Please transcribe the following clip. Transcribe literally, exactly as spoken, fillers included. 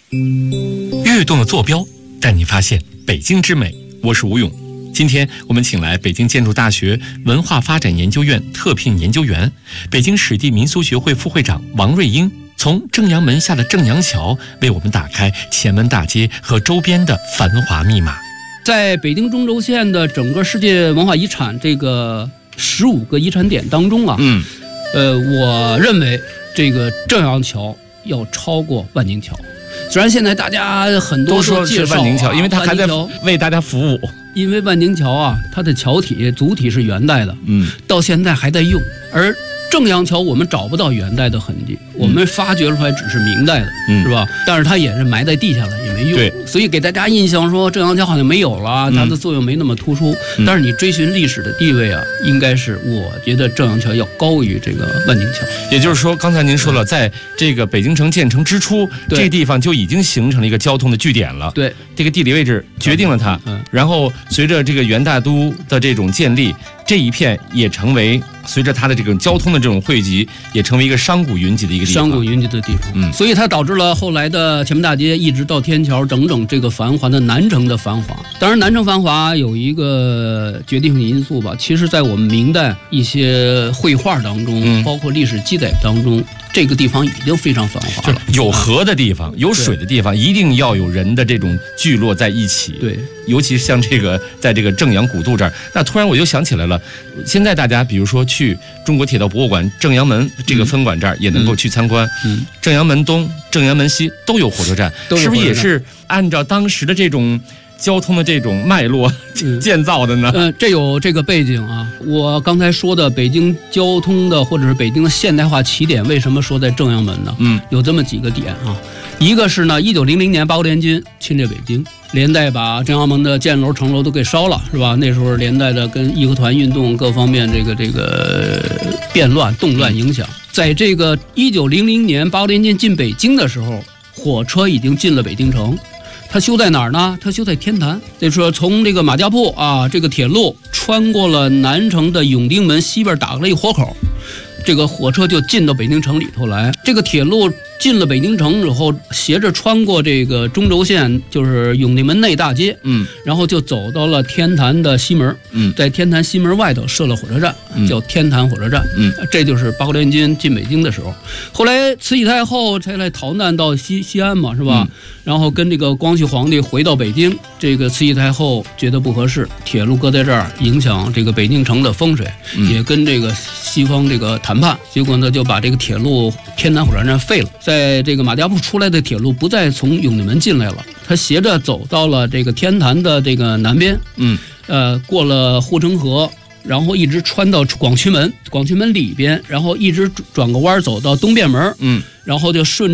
跃动的坐标带你发现北京之美。我是吴勇，今天我们请来北京建筑大学文化发展研究院特聘研究员、北京史地民俗学会副会长王瑞英，从正阳门下的正阳桥为我们打开前门大街和周边的繁华密码。 在北京中轴线的整个世界文化遗产这个十五个遗产点当中啊，嗯，呃，我认为这个正阳桥要超过万宁桥。虽然现在大家很多都说是万宁桥，因为它还在为大家服务。 因为万宁桥啊，它的桥体主体是元代的，嗯，到现在还在用。而正阳桥我们找不到元代的痕迹，我们发掘出来只是明代的，嗯、是吧？但是它也是埋在地下了，也没用。对，所以给大家印象说正阳桥好像没有了，它的作用没那么突出。嗯、但是你追寻历史的地位啊，应该是我觉得正阳桥要高于这个万宁桥。 也就是说，刚才您说了，在这个北京城建成之初，这个地方就已经形成了一个交通的据点了。 对， 这个地理位置决定了它。嗯，然后随着这个元大都的这种建立，这一片也成为随着它的这种交通的这种汇集，也成为一个商贾云集的一个地方。 商贾云集的地方，嗯，所以它导致了后来的前门大街一直到天桥整整这个繁华的南城的繁华。当然，南城繁华有一个决定性因素吧，其实在我们明代一些绘画当中，嗯、包括历史记载当中。这个地方已经非常繁华了， 有河的地方、有水的地方，一定要有人的这种聚落在一起。 对， 尤其像这个，在这个正阳古渡这儿，那突然我就想起来了，现在大家比如说去中国铁道博物馆正阳门这个分馆这儿也能够去参观，嗯，正阳门东、正阳门西都有火车站，是不是也是按照当时的这种交通的这种脉络建造的呢？ 嗯、呃，这有这个背景啊。我刚才说的北京交通的或者是北京的现代化起点，为什么说在正阳门呢？嗯，有这么几个点啊。一个是呢，一九零零年八国联军侵略北京，连带把正阳门的箭楼、城楼都给烧了，是吧？那时候连带的跟义和团运动各方面这个这个变乱、动乱影响。在这个一九零零年八国联军进北京的时候，火车已经进了北京城。它修在哪儿呢？它修在天坛。就是说，从这个马家铺啊，这个铁路穿过了南城的永定门西边打了一活口，这个火车就进到北京城里头来。这个铁路进了北京城之后，斜着穿过这个中轴线，就是永定门内大街，嗯，然后就走到了天坛的西门，嗯，在天坛西门外头设了火车站，嗯、叫天坛火车站，嗯，这就是八国联军进北京的时候。后来慈禧太后才来逃难到西西安嘛，是吧？嗯、然后跟这个光绪皇帝回到北京，这个慈禧太后觉得不合适，铁路搁在这儿影响这个北京城的风水，嗯、也跟这个西方这个谈判，结果呢就把这个铁路天坛火车站废了。在这个马家铺出来的铁路不再从永定门进来了，它斜着走到了这个天坛的这个南边，嗯，呃，过了护城河，然后一直穿到广渠门，广渠门里边，然后一直转个弯走到东便门，嗯，然后就顺